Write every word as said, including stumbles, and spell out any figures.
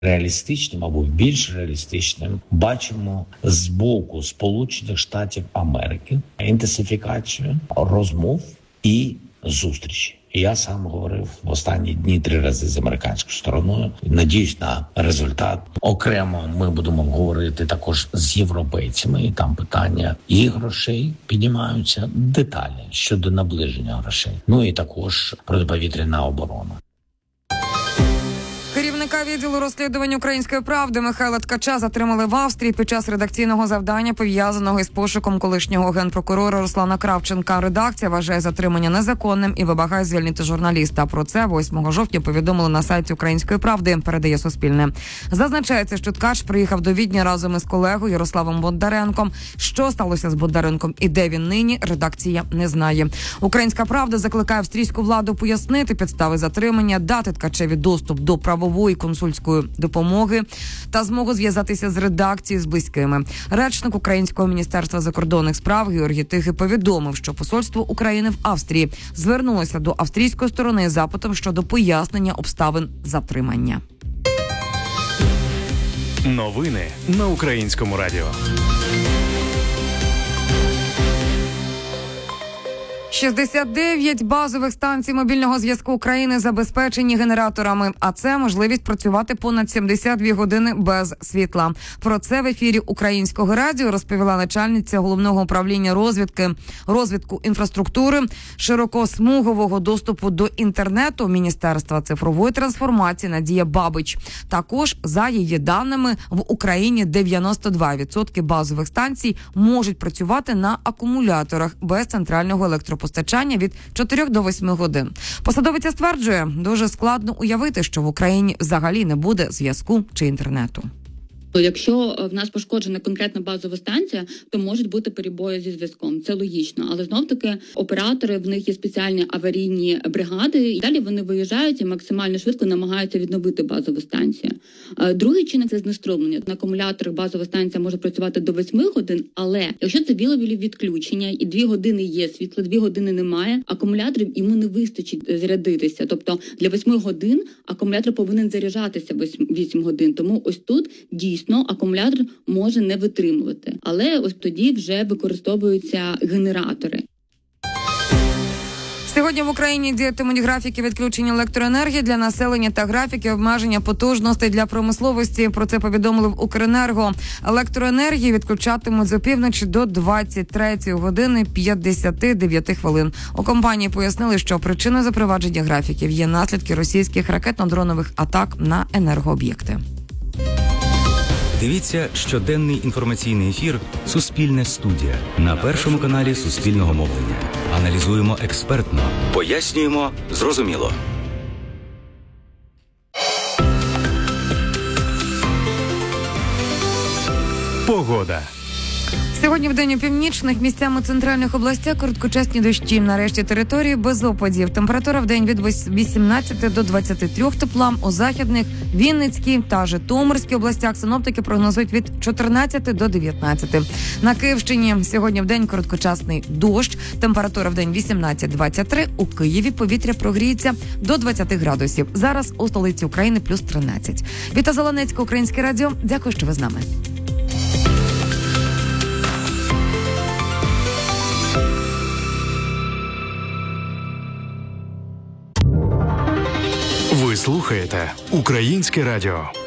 реалістичним або більш реалістичним бачимо з боку Сполучених Штатів Америки інтенсифікацію розмов і зустрічі. Я сам говорив в останні дні три рази з американською стороною. Надіюсь на результат. Окремо ми будемо говорити також з європейцями, і там питання і грошей піднімаються, деталі щодо наближення грошей. Ну і також протиповітряна оборона. Керівника відділу розслідувань «Української правди» Михайла Ткача затримали в Австрії під час редакційного завдання, пов'язаного із пошуком колишнього генпрокурора Руслана Кравченка. Редакція вважає затримання незаконним і вимагає звільнити журналіста. Про це восьмого жовтня повідомили на сайті «Української правди», передає Суспільне. Зазначається, що Ткач приїхав до Відня разом із колегою Ярославом Бондаренком. Що сталося з Бондаренком і де він нині, редакція не знає. «Українська правда» закликає австрійську владу пояснити підстави затримання, дати Ткачеві доступ до правової консульської допомоги та змогу зв'язатися з редакцією з близькими. Речник Українського міністерства закордонних справ Георгій Тихий повідомив, що посольство України в Австрії звернулося до австрійської сторони з запитом щодо пояснення обставин затримання. Новини на Українському радіо. шістдесят дев'ять базових станцій мобільного зв'язку України забезпечені генераторами, а це можливість працювати понад сімдесят дві години без світла. Про це в ефірі Українського радіо розповіла начальниця Головного управління розвідки, розвитку інфраструктури, широкосмугового доступу до інтернету Міністерства цифрової трансформації Надія Бабич. Також, за її даними, в Україні дев'яносто два відсотки базових станцій можуть працювати на акумуляторах без центрального електропостачання від чотирьох до восьми годин. Посадовиця стверджує, дуже складно уявити, що в Україні взагалі не буде зв'язку чи інтернету. Якщо в нас пошкоджена конкретна базова станція, то можуть бути перебої зі зв'язком. Це логічно. Але знов-таки оператори, в них є спеціальні аварійні бригади. І далі вони виїжджають і максимально швидко намагаються відновити базову станцію. Другий чинник – це знеструмлення. На акумуляторах базова станція може працювати до восьми годин, але якщо це білові відключення і дві години є світло, дві години немає, акумуляторів йому не вистачить зарядитися. Тобто для восьми годин акумулятор повинен заряджатися вісім годин. Тому ось тут дійсно Дійсно, акумулятор може не витримувати, але ось тоді вже використовуються генератори. Сьогодні в Україні діятимуть графіки відключення електроенергії для населення та графіки обмеження потужностей для промисловості. Про це повідомили в Укренерго. Електроенергії відключатимуть з опівночі до двадцять третьої години п'ятдесят дев'ять хвилин. У компанії пояснили, що причиною запровадження графіків є наслідки російських ракетно-дронових атак на енергооб'єкти. Дивіться щоденний інформаційний ефір «Суспільне студія» на Першому каналі Суспільного мовлення. Аналізуємо експертно, пояснюємо зрозуміло. Погода. Сьогодні в день у північних, місцями центральних областях короткочасні дощі. Нарешті території без опадів. Температура в день від вісімнадцяти до двадцяти трьох тепла. У західних, Вінницькій та Житомирській областях синоптики прогнозують від чотирнадцяти до дев'ятнадцяти. На Київщині сьогодні в день короткочасний дощ. Температура в день вісімнадцять двадцять три. У Києві повітря прогріється до двадцяти градусів. Зараз у столиці України плюс тринадцять. Віта Зеленецька, Українське радіо. Дякую, що ви з нами. Ви слухаєте Українське радіо.